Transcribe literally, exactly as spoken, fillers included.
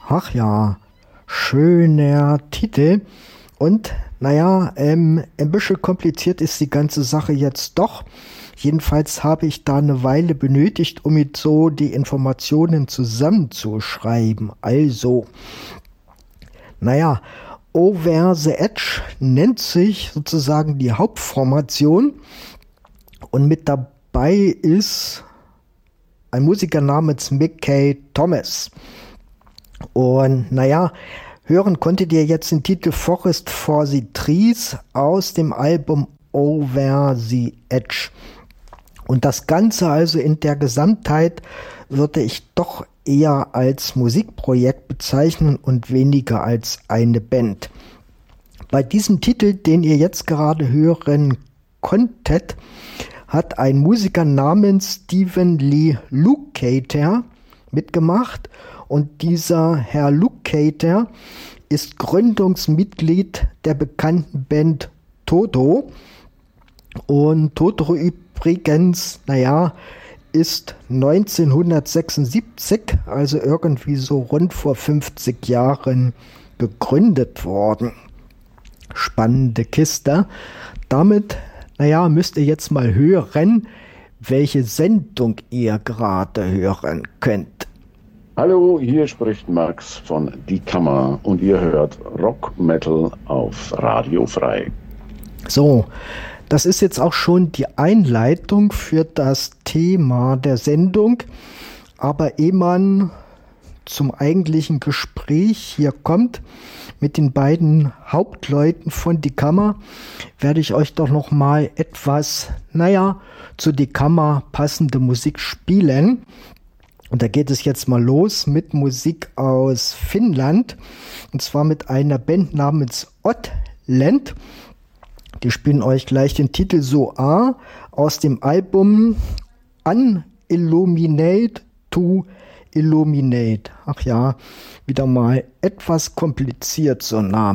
Ach ja, schöner Titel. Und naja, ähm, ein bisschen kompliziert ist die ganze Sache jetzt doch. Jedenfalls habe ich da eine Weile benötigt, um mit so die Informationen zusammenzuschreiben. Also, naja, Over the Edge nennt sich sozusagen die Hauptformation und mit dabei ist ein Musiker namens Mickey Thomas. Und naja, hören konntet ihr jetzt den Titel Forest for the Trees aus dem Album Over the Edge. Und das Ganze also in der Gesamtheit würde ich doch eher als Musikprojekt bezeichnen und weniger als eine Band. Bei diesem Titel, den ihr jetzt gerade hören konntet, hat ein Musiker namens Stephen Lee Lukather mitgemacht. Und dieser Herr Lukather ist Gründungsmitglied der bekannten Band Toto. Und Toto übrigens, naja, ist neunzehnhundertsechsundsiebzig, also irgendwie so rund vor fünfzig Jahren, gegründet worden. Spannende Kiste. Damit, naja, müsst ihr jetzt mal hören, welche Sendung ihr gerade hören könnt. Hallo, hier spricht Max von Die Kammer und ihr hört Rock Metal auf Radio Frei. So, das ist jetzt auch schon die Einleitung für das Thema der Sendung. Aber ehe man zum eigentlichen Gespräch hier kommt mit den beiden Hauptleuten von Die Kammer, werde ich euch doch noch mal etwas, naja, zu Die Kammer passende Musik spielen. Und da geht es jetzt mal los mit Musik aus Finnland. Und zwar mit einer Band namens Oddland. Die spielen euch gleich den Titel So A aus dem Album Unilluminate to Illuminate. Ach ja, wieder mal etwas kompliziert so ein Name.